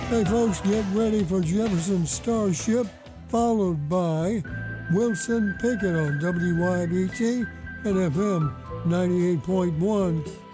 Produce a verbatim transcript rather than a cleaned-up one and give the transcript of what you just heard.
Hey, folks, get ready for Jefferson Starship, followed by Wilson Pickett on W Y B T and F M ninety-eight point one.